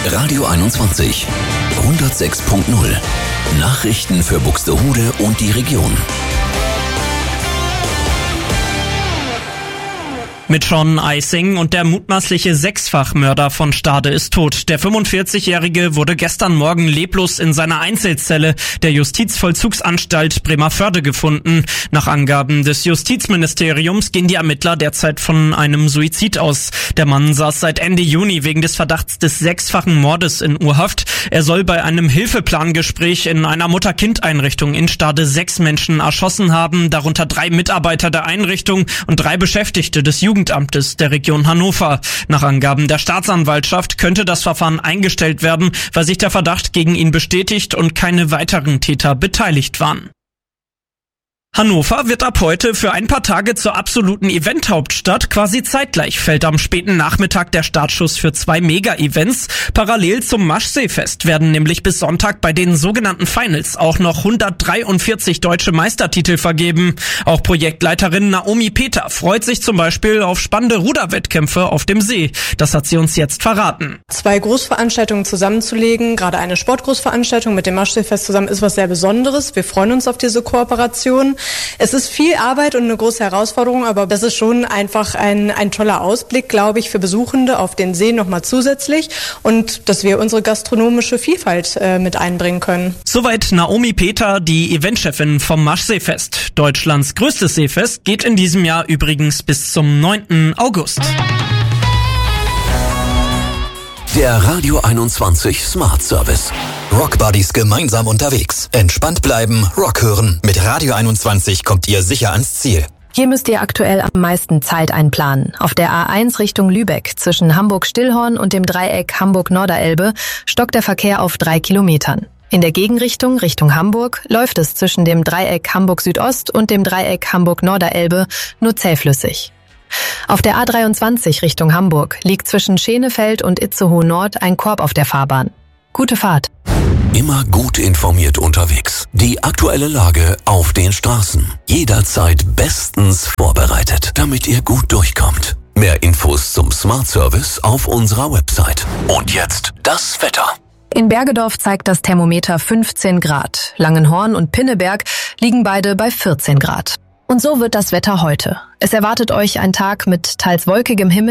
Radio 21 106.0 Nachrichten für Buxtehude und die Region. Mit Sean Eising und der mutmaßliche Sechsfachmörder von Stade ist tot. Der 45-Jährige wurde gestern Morgen leblos in seiner Einzelzelle der Justizvollzugsanstalt Bremervörde gefunden. Nach Angaben des Justizministeriums gehen die Ermittler derzeit von einem Suizid aus. Der Mann saß seit Ende Juni wegen des Verdachts des sechsfachen Mordes in Urhaft. Er soll bei einem Hilfeplangespräch in einer Mutter-Kind-Einrichtung in Stade 6 Menschen erschossen haben, darunter 3 Mitarbeiter der Einrichtung und 3 Beschäftigte des Jugendamtes der Region Hannover. Nach Angaben der Staatsanwaltschaft könnte das Verfahren eingestellt werden, weil sich der Verdacht gegen ihn bestätigt und keine weiteren Täter beteiligt waren. Hannover wird ab heute für ein paar Tage zur absoluten Eventhauptstadt. Quasi zeitgleich fällt am späten Nachmittag der Startschuss für 2 Mega-Events. Parallel zum Maschseefest werden nämlich bis Sonntag bei den sogenannten Finals auch noch 143 deutsche Meistertitel vergeben. Auch Projektleiterin Naomi Peter freut sich zum Beispiel auf spannende Ruderwettkämpfe auf dem See. Das hat sie uns jetzt verraten. 2 Großveranstaltungen zusammenzulegen, gerade eine Sportgroßveranstaltung mit dem Maschseefest zusammen, ist was sehr Besonderes. Wir freuen uns auf diese Kooperation. Es ist viel Arbeit und eine große Herausforderung, aber das ist schon einfach ein toller Ausblick, glaube ich, für Besuchende auf den See nochmal zusätzlich und dass wir unsere gastronomische Vielfalt mit einbringen können. Soweit Naomi Peter, die Eventchefin vom Maschseefest. Deutschlands größtes Seefest geht in diesem Jahr übrigens bis zum 9. August. Der Radio 21 Smart Service. Rockbuddies gemeinsam unterwegs. Entspannt bleiben, Rock hören. Mit Radio 21 kommt ihr sicher ans Ziel. Hier müsst ihr aktuell am meisten Zeit einplanen. Auf der A1 Richtung Lübeck zwischen Hamburg-Stillhorn und dem Dreieck Hamburg-Norderelbe stockt der Verkehr auf 3 Kilometern. In der Gegenrichtung Richtung Hamburg läuft es zwischen dem Dreieck Hamburg-Südost und dem Dreieck Hamburg-Norderelbe nur zähflüssig. Auf der A23 Richtung Hamburg liegt zwischen Schenefeld und Itzehoe Nord ein Korb auf der Fahrbahn. Gute Fahrt. Immer gut informiert unterwegs. Die aktuelle Lage auf den Straßen. Jederzeit bestens vorbereitet, damit ihr gut durchkommt. Mehr Infos zum Smart Service auf unserer Website. Und jetzt das Wetter. In Bergedorf zeigt das Thermometer 15 Grad. Langenhorn und Pinneberg liegen beide bei 14 Grad. Und so wird das Wetter heute. Es erwartet euch ein Tag mit teils wolkigem Himmel